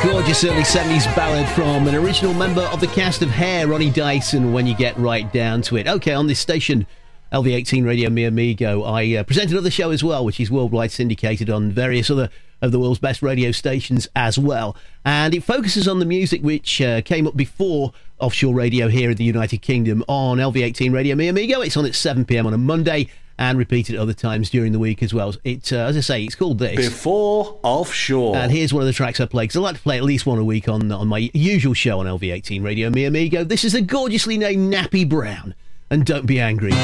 Gorgeous early 70s ballad from an original member of the cast of Hair, Ronnie Dyson, when you get right down to it. Okay, on this station, LV18 Radio Mi Amigo, I present another show as well, which is worldwide syndicated on various other of the world's best radio stations as well. And it focuses on the music which came up before offshore radio here in the United Kingdom on LV18 Radio Mi Amigo. It's on at 7 p.m. on a Monday and repeated other times during the week as well. It, as I say, it's called this. Before Offshore. And here's one of the tracks I play, because I like to play at least one a week on my usual show on LV18 Radio Mi Amigo. This is a gorgeously named Nappy Brown, and Don't Be Angry.